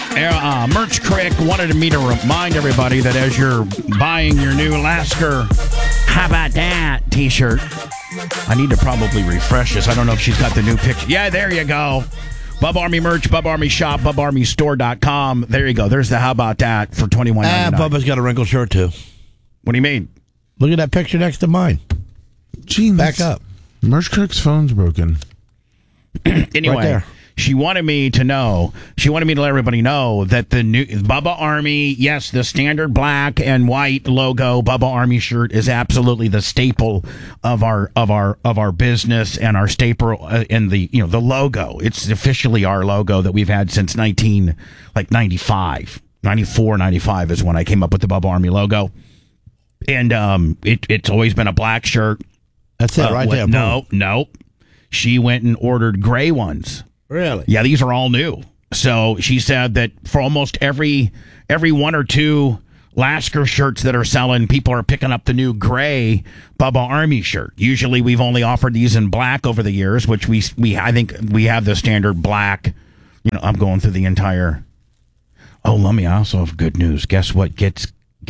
Merch Crick wanted me to remind everybody that as you're buying your new Lasker How About That t-shirt, I need to probably refresh this. I don't know if she's got the new picture. Yeah, there you go. Bub Army merch, Bub Army shop, BubArmyStore.com. There you go. There's the How About That for $21.99. Bubba's got a wrinkled shirt, too. What do you mean? Look at that picture next to mine. Gene, back up. Merch Crick's phone's broken. Anyway. Right there. She wanted me to let everybody know that the new Bubba Army, yes, the standard black and white logo Bubba Army shirt is absolutely the staple of our business and our staple and the logo. It's officially our logo that we've had since 95. 94, 95 is when I came up with the Bubba Army logo. And it's always been a black shirt. That's it right there. No. She went and ordered gray ones. Really? Yeah, these are all new. So she said that for almost every one or two Lasker shirts that are selling, people are picking up the new gray Bubba Army shirt. Usually we've only offered these in black over the years, which I think we have the standard black. I'm going through the entire. Oh, let me also have good news. Guess what gets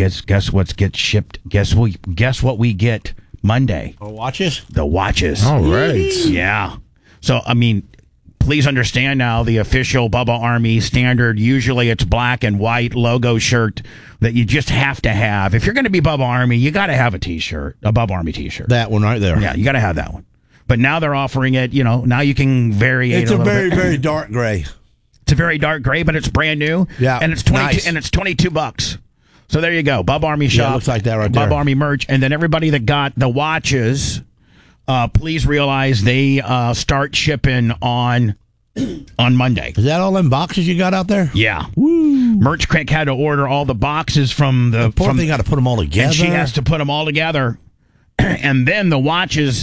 shipped? Guess what we get Monday? The watches? The watches. All right. Yeah. So, please understand now the official Bubba Army standard, usually it's black and white logo shirt that you just have to have. If you're going to be Bubba Army, you got to have a t-shirt, a Bubba Army t-shirt. That one right there. Yeah, you got to have that one. But now they're offering it, now you can vary it It's a a little very, bit. very dark gray. It's a very dark gray, but it's brand new. Yeah, and it's 22 nice. and it's $22. So there you go. Bubba Army shop. Yeah, it looks like that right there. Bubba Army merch. And then everybody that got the watches, please realize they start shipping on Monday. Is that all them boxes you got out there? Yeah. Woo. Merch Crick had to order all the boxes from the Poor thing got to put them all together. and she has to put them all together. And then the watches,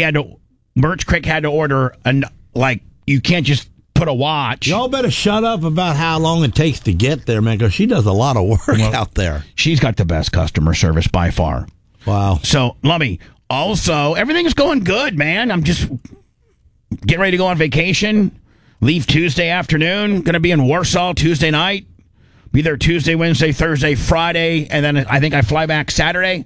Merch Crick had to order, you can't just put a watch. Y'all better shut up about how long it takes to get there, man, because she does a lot of work out there. She's got the best customer service by far. Wow. So, Lummy, also, everything's going good, man. I'm just getting ready to go on vacation. Leave Tuesday afternoon. Going to be in Warsaw Tuesday night. Be there Tuesday, Wednesday, Thursday, Friday, and then I think I fly back Saturday.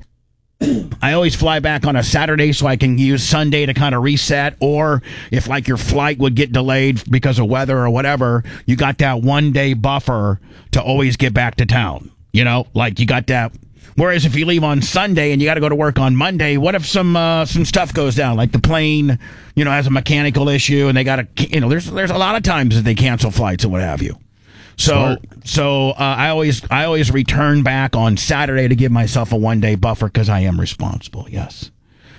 I always fly back on a Saturday so I can use Sunday to kind of reset. Or if your flight would get delayed because of weather or whatever, you got that 1 day buffer to always get back to town. You got that. Whereas if you leave on Sunday and you got to go to work on Monday, what if some stuff goes down, like the plane, has a mechanical issue and they got to, there's a lot of times that they cancel flights and what have you. So I always return back on Saturday to give myself a 1 day buffer because I am responsible. Yes.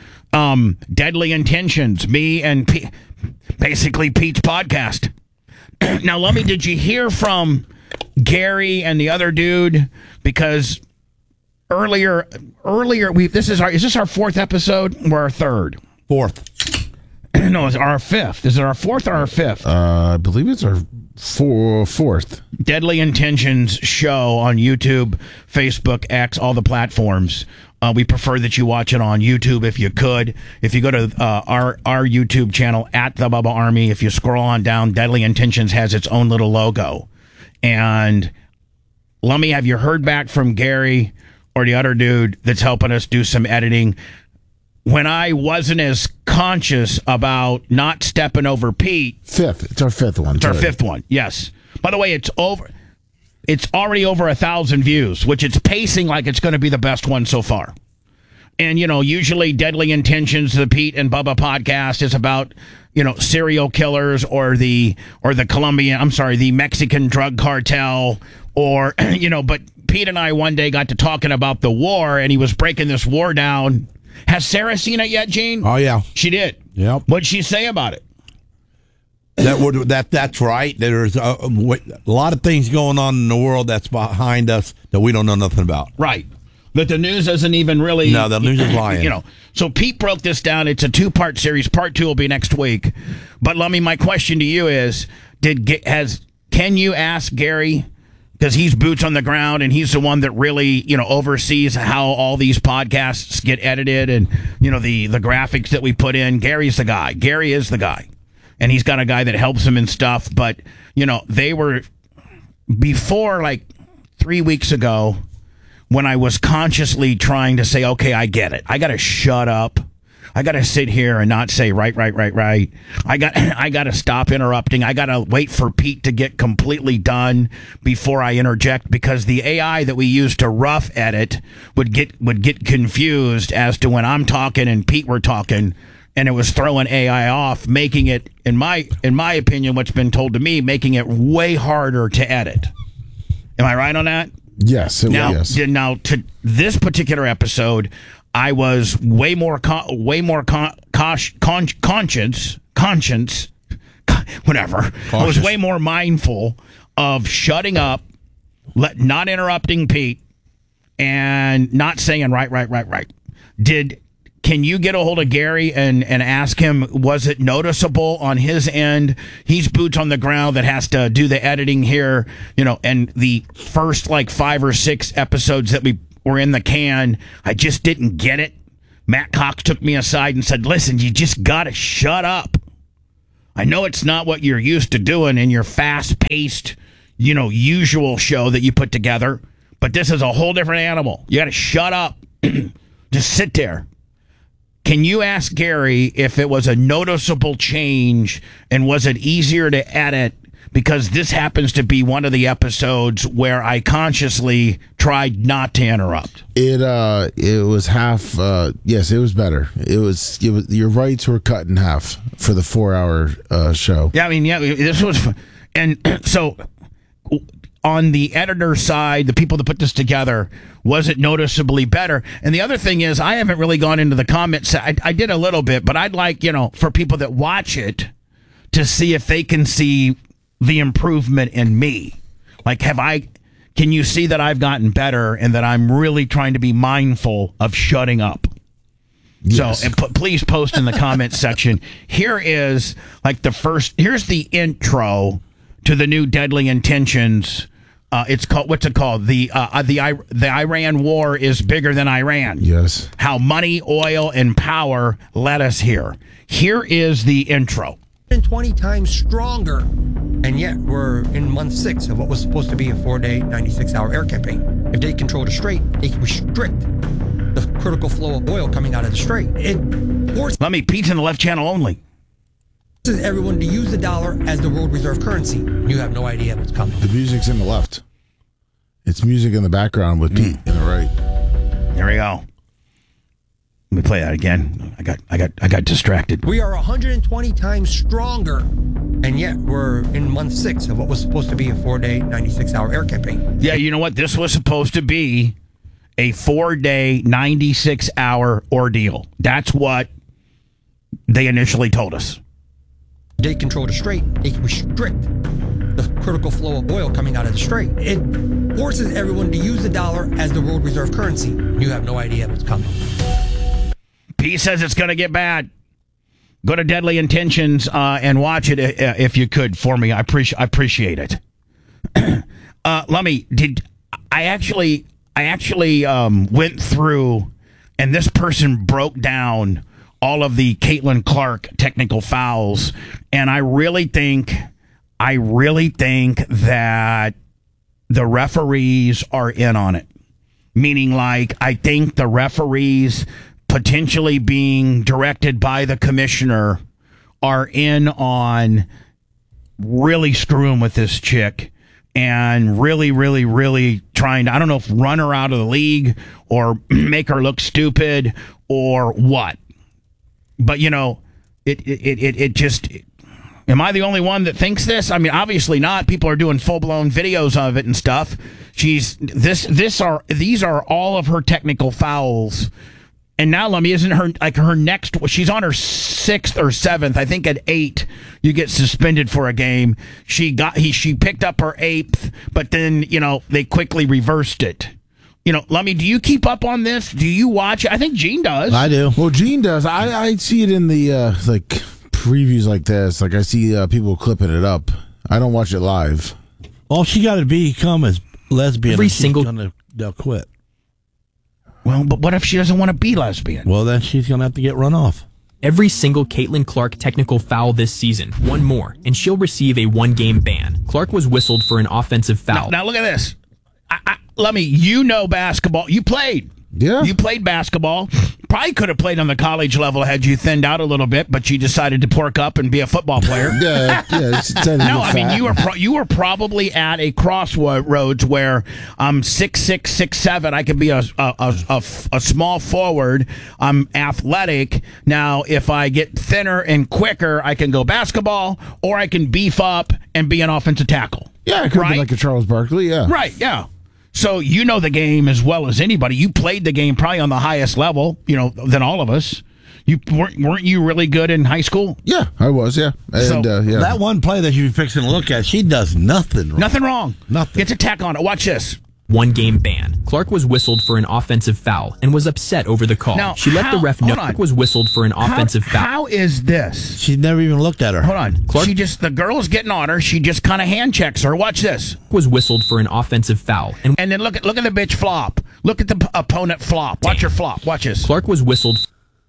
Deadly Intentions, me and basically Pete's podcast. Now, Lummy, did you hear from Gary and the other dude? Because earlier, is this our fourth episode or our third? Fourth. No, it's our fifth. Is it our fourth or our fifth? I believe it's our fourth. Deadly Intentions show on YouTube, Facebook, X, all the platforms. We prefer that you watch it on YouTube if you could. If you go to our YouTube channel at the Bubba Army, if you scroll on down, Deadly Intentions has its own little logo. And Lummy, have you heard back from Gary or the other dude that's helping us do some editing? When I wasn't as conscious about not stepping over Pete. Fifth. It's our fifth one. It's our fifth one, yes. By the way, it's already over 1,000 views, which it's pacing like it's going to be the best one so far. And, usually Deadly Intentions, the Pete and Bubba podcast is about, serial killers or the Mexican drug cartel or, but Pete and I one day got to talking about the war and he was breaking this war down. Has Sarah seen it yet, Gene? Oh, yeah. She did? Yep. What'd she say about it? That's right. There's a lot of things going on in the world that's behind us that we don't know nothing about. Right. That the news isn't even really... No, the news is lying. So Pete broke this down. It's a 2-part series. Part 2 will be next week. But, Lummy, my question to you is, can you ask Gary... Because he's boots on the ground, and he's the one that really, oversees how all these podcasts get edited and, the graphics that we put in. Gary's the guy. Gary is the guy. And he's got a guy that helps him and stuff. But, they were before, like 3 weeks ago, when I was consciously trying to say, okay, I get it. I got to shut up. I got to sit here and not say right. I got to stop interrupting. I got to wait for Pete to get completely done before I interject, because the AI that we use to rough edit would get confused as to when I'm talking and Pete were talking, and it was throwing AI off, making it, in my opinion, what's been told to me, making it way harder to edit. Am I right on that? Yes. Now Yes. to this particular episode, I was way more conscience, whatever. Cautious. I was way more mindful of shutting up, not interrupting Pete, and not saying right. Can you get a hold of Gary and ask him, was it noticeable on his end? He's boots on the ground that has to do the editing here, and the first like 5 or 6 episodes that we were in the can, I just didn't get it. Matt Cox took me aside and said, listen, you just got to shut up. I know it's not what you're used to doing in your fast-paced, usual show that you put together, but this is a whole different animal. You got to shut up. Just sit there. Can you ask Gary if it was a noticeable change, and was it easier to edit? Because this happens to be one of the episodes where I consciously tried not to interrupt. It was half. Yes, it was better. It was your rights were cut in half for the 4-hour show. Yeah, this was, and so on the editor side, the people that put this together, was it noticeably better? And the other thing is, I haven't really gone into the comments. I did a little bit, but I'd like, for people that watch it to see if they can see the improvement in me. Like, can you see that I've gotten better and that I'm really trying to be mindful of shutting up? Yes. So, and please post in the comments section. Here is like here's the intro to the new Deadly Intentions. It's called, what's it called? The Iran war is bigger than Iran. Yes. How money, oil, and power led us here. Here is the intro. 20 times stronger, and yet we're in month 6 of what was supposed to be a 4-day, 96-hour air campaign. If they control the strait, they can restrict the critical flow of oil coming out of the strait. It forces Pete's in the left channel only. everyone to use the dollar as the world reserve currency. You have no idea what's coming. The music's in the left. It's music in the background with Pete in the right. There we go. Let me play that again. I got distracted. We are 120 times stronger, and yet we're in month 6 of what was supposed to be a 4-day, 96-hour air campaign. Yeah, you know what? This was supposed to be a 4-day, 96-hour ordeal. That's what they initially told us. They control the strait. They can restrict the critical flow of oil coming out of the strait. It forces everyone to use the dollar as the world reserve currency. You have no idea what's coming. Pete says it's going to get bad. Go to Deadly Intentions and watch it if you could for me. I appreciate it. I actually went through, and this person broke down all of the Caitlin Clark technical fouls, and I really think that the referees are in on it. Meaning, like, I think the referees potentially being directed by the commissioner are in on really screwing with this chick and really, really, really trying to, I don't know if run her out of the league or make her look stupid or what. But, it just, am I the only one that thinks this? I mean, obviously not. People are doing full-blown videos of it and stuff. These are all of her technical fouls. And now, Lummy, isn't her next? She's on her 6th or 7th. I think at 8, you get suspended for a game. She picked up her 8th, but then they quickly reversed it. Lummy, do you keep up on this? Do you watch it? I think Gene does. I do. Well, Gene does. I see it in the previews like this. Like I see people clipping it up. I don't watch it live. All she got to become is lesbian. Every and single they'll quit. Well, but what if she doesn't want to be lesbian? Well, then she's going to have to get run off. every single Caitlin Clark technical foul this season. One more, and she'll receive a 1-game ban. Clark was whistled for an offensive foul. Now look at this. Let me, you know basketball. You played. Yeah. You played basketball. Probably could have played on the college level had you thinned out a little bit, but you decided to pork up and be a football player. No, I mean you were probably at a crossroads where I'm 6'6", 6'7". I could be a small forward. I'm athletic. Now, if I get thinner and quicker, I can go basketball, or I can beef up and be an offensive tackle. Yeah, it could have been like a Charles Barkley. Yeah, right. Yeah. So you know the game as well as anybody. You played the game probably on the highest level, than all of us. You weren't you really good in high school? Yeah, I was. Yeah, and yeah. That one play that you're fixing to look at, she does nothing wrong. Nothing wrong. Nothing. Gets a tack on it. Watch this. 1-game ban. Clark was whistled for an offensive foul and was upset over the call. Now, she let the ref know Clark was whistled for an offensive foul. How is this? She never even looked at her. Hold on. The girl's getting on her. She just kind of hand checks her. Watch this. Was whistled for an offensive foul. And then look at the bitch flop. Look at the opponent flop. Watch her flop. Watch this. Clark was whistled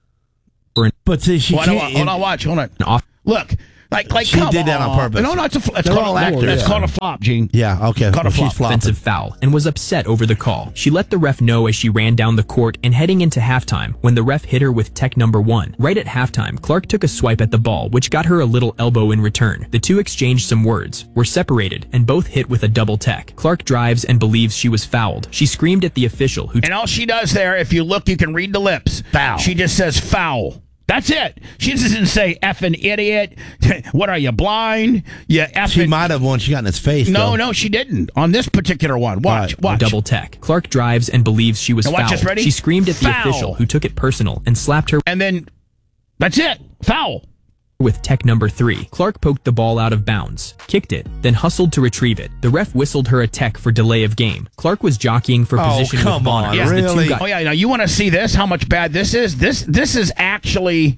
for an But see, she hold on, watch. Hold on. Look. Like she did that on purpose. No, it's called a flop, Gene. Yeah, okay. Called a flop. Offensive foul and was upset over the call. She let the ref know as she ran down the court and heading into halftime when the ref hit her with tech number 1. Right at halftime, Clark took a swipe at the ball, which got her a little elbow in return. The two exchanged some words, were separated, and both hit with a double tech. Clark drives and believes she was fouled. She screamed at the official who... And all she does there, if you look, you can read the lips. Foul. She just says foul. That's it. She doesn't say effing idiot. What are you, blind? You effing... She might have when she got in his face. No, she didn't. On this particular one. Watch. Double tech. Clark drives and believes she was now fouled. Watch this, ready? She screamed at the official who took it personal and slapped her. And then, that's it. Foul. With tech number 3. Clark poked the ball out of bounds, kicked it, then hustled to retrieve it. The ref whistled her a tech for delay of game. Clark was jockeying for position with Bonner. Yeah, really? Now you want to see this? How much bad this is? This is actually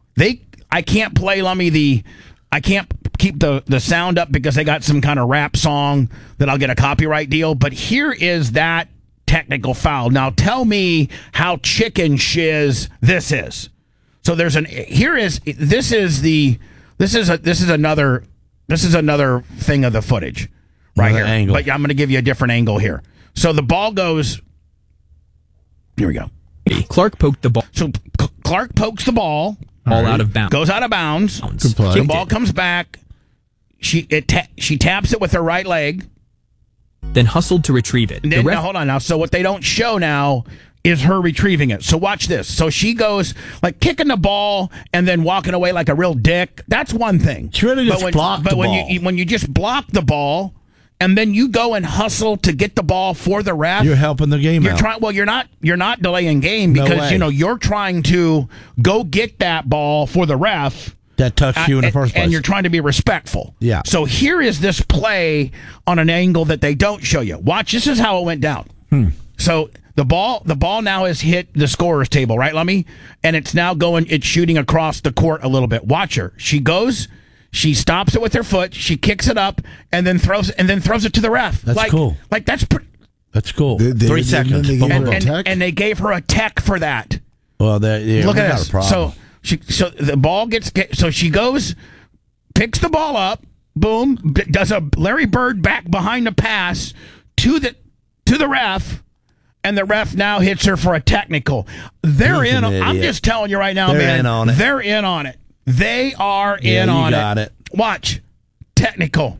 I can't play I can't keep the sound up because they got some kind of rap song that I'll get a copyright deal. But here is that technical foul. Now tell me how chicken shiz this is. So this is another thing of the footage right here. Angle. But I'm going to give you a different angle here. So the ball goes. Here we go. Clark poked the ball. So Clark pokes the ball. All out of bounds. Goes out of bounds. The ball comes back. She taps it with her right leg. Then hustled to retrieve it. Now, hold on now. So what they don't show now is her retrieving it. So watch this. So she goes like kicking the ball and then walking away like a real dick. That's one thing. She really just blocked the ball. But when you just block the ball and then you go and hustle to get the ball for the ref, you're helping the game out. You're not delaying game because you're trying to go get that ball for the ref that touched you in the first place, and you're trying to be respectful. Yeah. So here is this play on an angle that they don't show you. Watch. This is how it went down. So the ball now has hit the scorer's table, right, Lummy? And it's now it's shooting across the court a little bit. Watch her. She goes, she stops it with her foot, she kicks it up, and then throws it to the ref. That's cool. That's cool. 3 seconds. And they gave her a tech for that. Well, look at this. So the ball so she goes, picks the ball up, boom, does a Larry Bird back behind the pass to the ref. And the ref now hits her for a technical. They're in. I'm just telling you right now, man. They're in on it. They are in on it. You got it. Watch. Technical.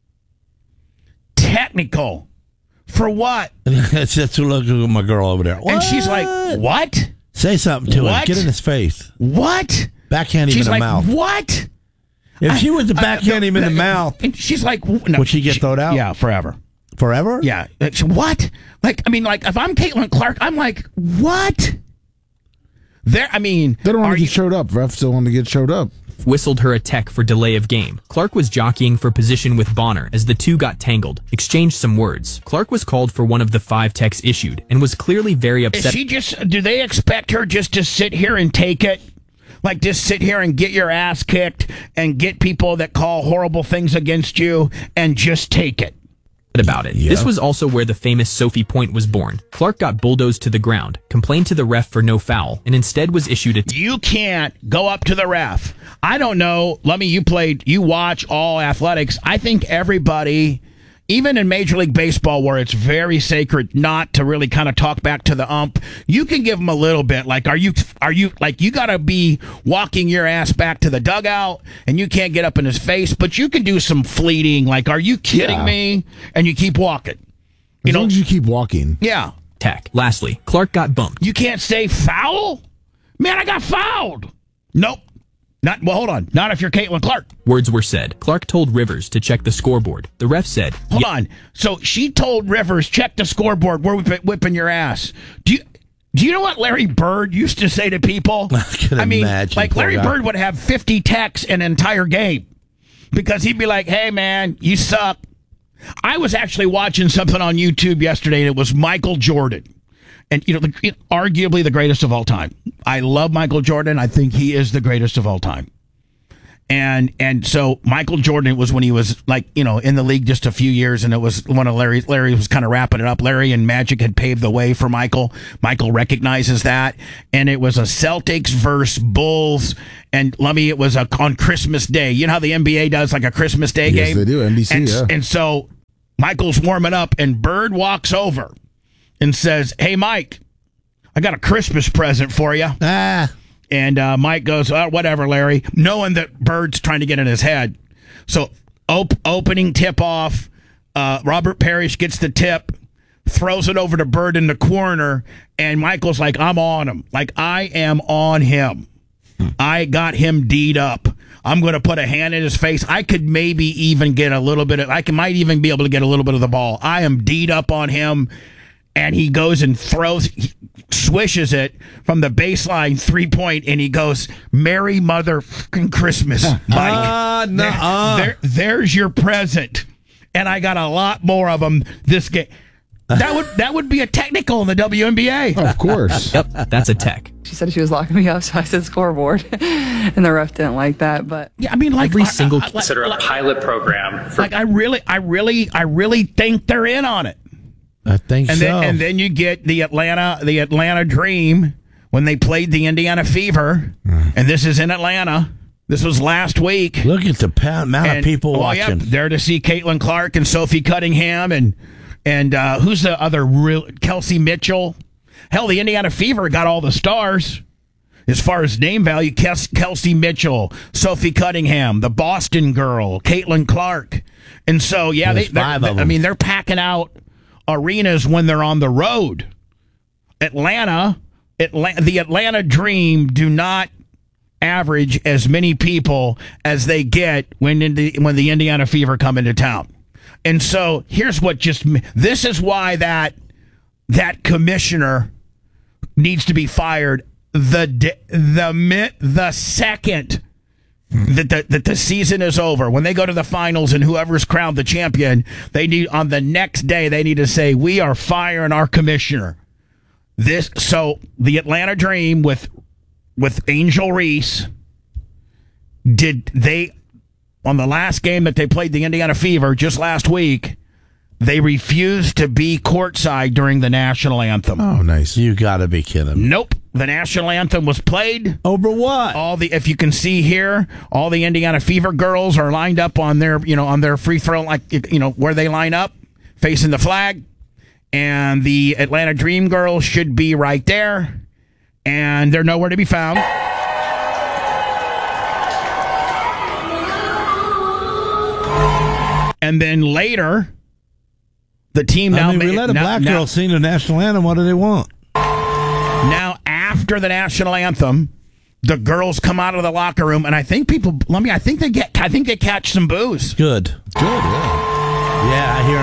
For what? That's who looks at my girl over there. And she's like, what? Say something to him. Get in his face. What? Backhand him in the mouth. What? If she was to backhand him in the mouth, and she's like, no, would she get thrown out? Yeah, forever. Forever? Yeah. What? If I'm Caitlin Clark, I'm like, what? They don't want to get showed up. Refs don't want to get showed up. Whistled her a tech for delay of game. Clark was jockeying for position with Bonner as the two got tangled, exchanged some words. Clark was called for one of the 5 techs issued and was clearly very upset. Do they expect her just to sit here and take it? Like just sit here and get your ass kicked and get people that call horrible things against you and just take it? about it. Yeah. This was also where the famous Sophie Point was born. Clark got bulldozed to the ground, complained to the ref for no foul, and instead was issued a You can't go up to the ref. I don't know. You watch all athletics. I think everybody, even in Major League Baseball, where it's very sacred not to really kind of talk back to the ump, you can give them a little bit. Like, are you like, you got to be walking your ass back to the dugout and you can't get up in his face, but you can do some fleeting, like, are you kidding me? And you keep walking. As long as you keep walking. Yeah. tech. Lastly, Clark got bumped. You can't say foul? Man, I got fouled. Nope. Hold on. Not if you're Caitlin Clark. Words were said. Clark told Rivers to check the scoreboard. The ref said, Hold on. So she told Rivers, check the scoreboard. We're whipping your ass. Do you know what Larry Bird used to say to people? I mean, imagine, like Larry Bird would have 50 texts an entire game because he'd be like, hey, man, you suck. I was actually watching something on YouTube yesterday, and it was Michael Jordan. And, arguably the greatest of all time. I love Michael Jordan. I think he is the greatest of all time. And so Michael Jordan was when he was in the league just a few years, and it was one of Larry was kind of wrapping it up. Larry and Magic had paved the way for Michael. Michael recognizes that. And it was a Celtics versus Bulls. And it was on Christmas Day. You know how the NBA does like a Christmas Day game? Yes, they do. NBC, yeah. And so Michael's warming up, and Bird walks over and says, hey, Mike, I got a Christmas present for you. And Mike goes, oh, whatever, Larry, knowing that Bird's trying to get in his head. So opening tip-off, Robert Parrish gets the tip, throws it over to Bird in the corner, and Michael's like, I'm on him. Like, I am on him. I got him D'd up. I'm going to put a hand in his face. I could maybe even get a little bit of, might even be able to get a little bit of the ball. I am D'd up on him. And he goes and swishes it from the baseline 3-point, and he goes, Merry Motherfucking Christmas, Mike. There's your present. And I got a lot more of them this game. That would be a technical in the WNBA. Of course. Yep, that's a tech. She said she was locking me up, so I said scoreboard. And the ref didn't like that. But yeah, I mean, like every single consider a pilot program. I really think they're in on it. I think so. And then you get the Atlanta Dream when they played the Indiana Fever, and this is in Atlanta. This was last week. Look at the amount of people watching. There to see Caitlin Clark and Sophie Cunningham and who's the other Kelsey Mitchell. Hell, the Indiana Fever got all the stars as far as name value. Kelsey Mitchell, Sophie Cunningham, the Boston girl, Caitlin Clark, and so they're packing out arenas when they're on the road. The Atlanta Dream do not average as many people as they get when the Indiana Fever come into town. And so here's this is why that commissioner needs to be fired the second that the season is over. When they go to the finals and whoever's crowned the champion, on the next day they need to say, we are firing our commissioner. So the Atlanta Dream with Angel Reese, on the last game that they played the Indiana Fever just last week, they refused to be courtside during the national anthem. Oh, nice. You got to be kidding. Nope. The national anthem was played. Over what? If you can see here, all the Indiana Fever girls are lined up on their free throw, where they line up, facing the flag. And the Atlanta Dream girls should be right there. And they're nowhere to be found. And then later, the team we let a black girl sing the national anthem. What do they want? Now, after the national anthem, the girls come out of the locker room, and I think they catch some booze. Good. Yeah. Yeah, I hear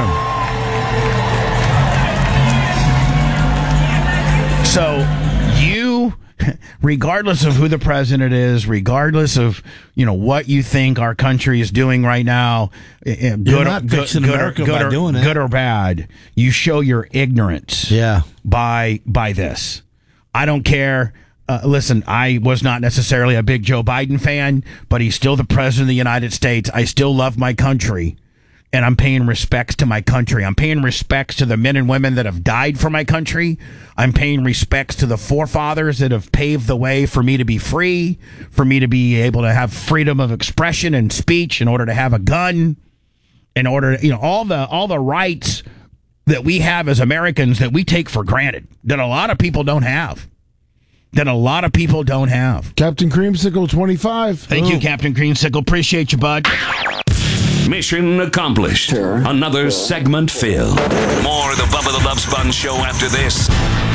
them. So regardless of who the president is, regardless of what you think our country is doing right now, good or bad, you show your ignorance. Yeah. By this. I don't care. Listen, I was not necessarily a big Joe Biden fan, but he's still the president of the United States. I still love my country. and I'm paying respects to my country. I'm paying respects to the men and women that have died for my country. I'm paying respects to the forefathers that have paved the way for me to be free, for me to be able to have freedom of expression and speech, in order to have a gun, in order, all the rights that we have as Americans that we take for granted, that a lot of people don't have. Captain Creamsicle 25. Thank you, Captain Creamsicle. Appreciate you, bud. Mission accomplished. Sure. Another segment filled. More of the Bubba the Love Sponge Show after this.